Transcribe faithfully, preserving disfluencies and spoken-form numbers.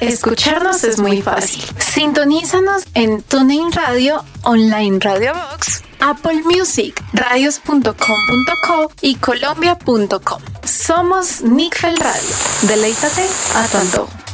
escucharnos es muy fácil. Sintonízanos en TuneIn Radio, Online Radio Box, Apple Music, radios punto com punto co y colombia punto com. Somos Nickfel Radio. Deleítate a tu antojo.